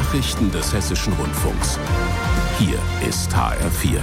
Nachrichten des Hessischen Rundfunks. Hier ist HR4.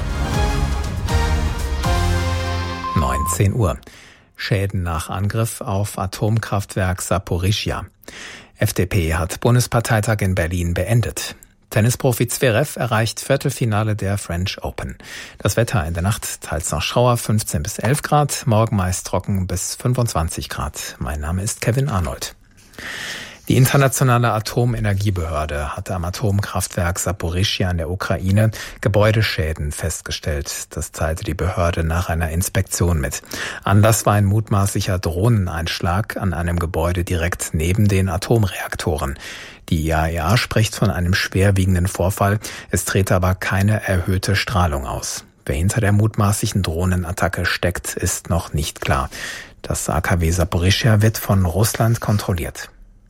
19 Uhr. Schäden nach Angriff auf Atomkraftwerk Saporischschja. FDP hat Bundesparteitag in Berlin beendet. Tennisprofi Zverev erreicht Viertelfinale der French Open. Das Wetter in der Nacht teils noch Schauer, 15 bis 11 Grad, morgen meist trocken bis 25 Grad. Mein Name ist Kevin Arnold. Die internationale Atomenergiebehörde hatte am Atomkraftwerk Saporischschja in der Ukraine Gebäudeschäden festgestellt. Das teilte die Behörde nach einer Inspektion mit. Anlass war ein mutmaßlicher Drohneneinschlag an einem Gebäude direkt neben den Atomreaktoren. Die IAEA spricht von einem schwerwiegenden Vorfall. Es trete aber keine erhöhte Strahlung aus. Wer hinter der mutmaßlichen Drohnenattacke steckt, ist noch nicht klar. Das AKW Saporischschja wird von Russland kontrolliert.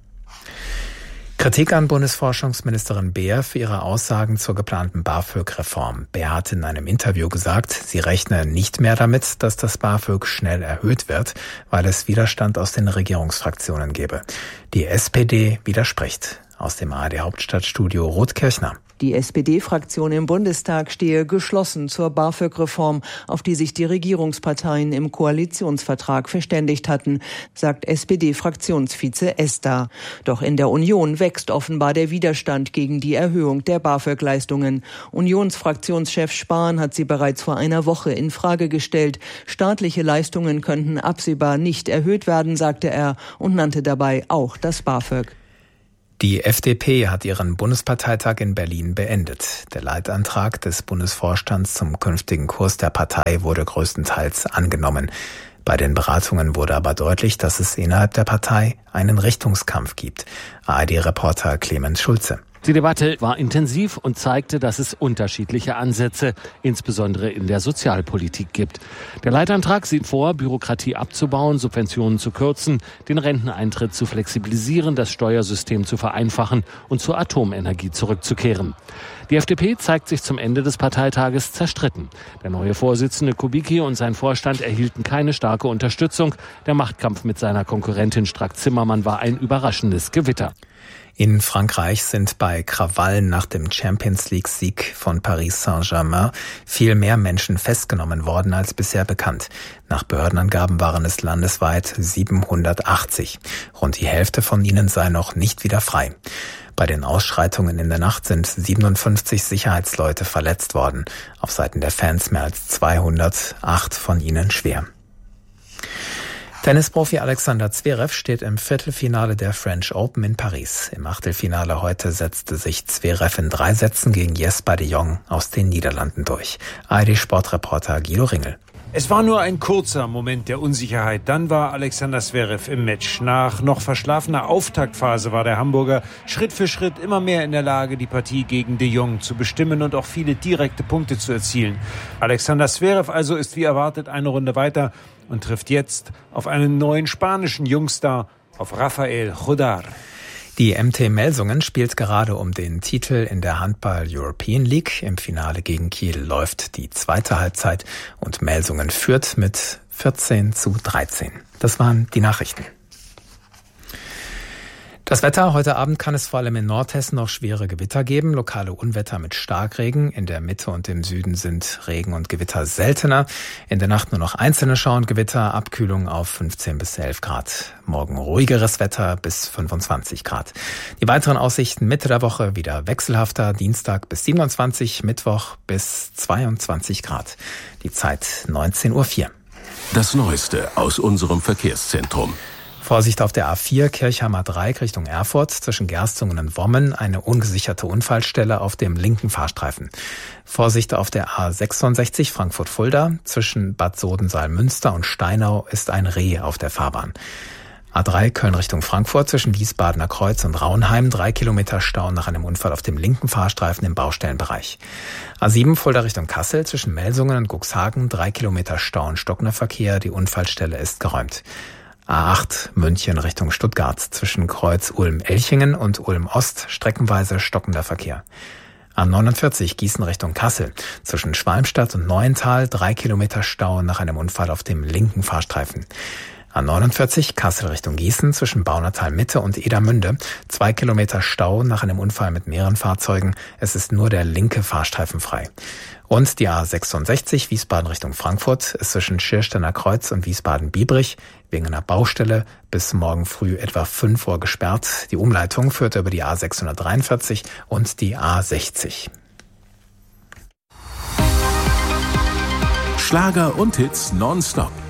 Kritik an Bundesforschungsministerin Beer für ihre Aussagen zur geplanten BAföG-Reform. Beer hat in einem Interview gesagt, sie rechne nicht mehr damit, dass das BAföG schnell erhöht wird, weil es Widerstand aus den Regierungsfraktionen gebe. Die SPD widerspricht. Aus dem ARD-Hauptstadtstudio Ruth Kirchner. Die SPD-Fraktion im Bundestag stehe geschlossen zur BAföG-Reform, auf die sich die Regierungsparteien im Koalitionsvertrag verständigt hatten, sagt SPD-Fraktionsvize Ester. Doch in der Union wächst offenbar der Widerstand gegen die Erhöhung der BAföG-Leistungen. Unionsfraktionschef Spahn hat sie bereits vor einer Woche in Frage gestellt. Staatliche Leistungen könnten absehbar nicht erhöht werden, sagte er und nannte dabei auch das BAföG. Die FDP hat ihren Bundesparteitag in Berlin beendet. Der Leitantrag des Bundesvorstands zum künftigen Kurs der Partei wurde größtenteils angenommen. Bei den Beratungen wurde aber deutlich, dass es innerhalb der Partei einen Richtungskampf gibt. ARD-Reporter Clemens Schulze. Die Debatte war intensiv und zeigte, dass es unterschiedliche Ansätze, insbesondere in der Sozialpolitik, gibt. Der Leitantrag sieht vor, Bürokratie abzubauen, Subventionen zu kürzen, den Renteneintritt zu flexibilisieren, das Steuersystem zu vereinfachen und zur Atomenergie zurückzukehren. Die FDP zeigt sich zum Ende des Parteitages zerstritten. Der neue Vorsitzende Kubicki und sein Vorstand erhielten keine starke Unterstützung. Der Machtkampf mit seiner Konkurrentin Strack-Zimmermann war ein überraschendes Gewitter. In Frankreich sind bei Krawallen nach dem Champions-League-Sieg von Paris Saint-Germain viel mehr Menschen festgenommen worden als bisher bekannt. Nach Behördenangaben waren es landesweit 780. Rund die Hälfte von ihnen sei noch nicht wieder frei. Bei den Ausschreitungen in der Nacht sind 57 Sicherheitsleute verletzt worden. Auf Seiten der Fans mehr als 200, 8 von ihnen schwer. Tennisprofi Alexander Zverev steht im Viertelfinale der French Open in Paris. Im Achtelfinale heute setzte sich Zverev in 3 Sätzen gegen Jesper de Jong aus den Niederlanden durch. ARD-Sportreporter Guido Ringel. Es war nur ein kurzer Moment der Unsicherheit. Dann war Alexander Zverev im Match. Nach noch verschlafener Auftaktphase war der Hamburger Schritt für Schritt immer mehr in der Lage, die Partie gegen de Jong zu bestimmen und auch viele direkte Punkte zu erzielen. Alexander Zverev also ist wie erwartet eine Runde weiter und trifft jetzt auf einen neuen spanischen Jungstar, auf Rafael Jodar. Die MT Melsungen spielt gerade um den Titel in der Handball-European League. Im Finale gegen Kiel läuft die zweite Halbzeit und Melsungen führt mit 14:13. Das waren die Nachrichten. Das Wetter. Heute Abend kann es vor allem in Nordhessen noch schwere Gewitter geben. Lokale Unwetter mit Starkregen. In der Mitte und im Süden sind Regen und Gewitter seltener. In der Nacht nur noch einzelne Schauer und Gewitter. Abkühlung auf 15 bis 11 Grad. Morgen ruhigeres Wetter bis 25 Grad. Die weiteren Aussichten Mitte der Woche wieder wechselhafter. Dienstag bis 27, Mittwoch bis 22 Grad. Die Zeit 19:04 Uhr. Das Neueste aus unserem Verkehrszentrum. Vorsicht auf der A4 Kirchheimer Dreieck Richtung Erfurt zwischen Gerstungen und Wommen, eine ungesicherte Unfallstelle auf dem linken Fahrstreifen. Vorsicht auf der A66 Frankfurt-Fulda zwischen Bad Sodensaal-Münster und Steinau ist ein Reh auf der Fahrbahn. A3 Köln Richtung Frankfurt zwischen Wiesbadener Kreuz und Raunheim, 3 Kilometer Stau nach einem Unfall auf dem linken Fahrstreifen im Baustellenbereich. A7 Fulda Richtung Kassel zwischen Melsungen und Cuxhagen, 3 Kilometer Stau und stockender Verkehr, die Unfallstelle ist geräumt. A8 München Richtung Stuttgart zwischen Kreuz Ulm-Elchingen und Ulm-Ost streckenweise stockender Verkehr. A49 Gießen Richtung Kassel zwischen Schwalmstadt und Neuental 3 Kilometer Stau nach einem Unfall auf dem linken Fahrstreifen. A49 Kassel Richtung Gießen zwischen Baunatal Mitte und Edermünde. 2 Kilometer Stau nach einem Unfall mit mehreren Fahrzeugen. Es ist nur der linke Fahrstreifen frei. Und die A66 Wiesbaden Richtung Frankfurt ist zwischen Schiersteiner Kreuz und Wiesbaden-Biebrich wegen einer Baustelle bis morgen früh etwa 5 Uhr gesperrt. Die Umleitung führt über die A643 und die A60. Schlager und Hits nonstop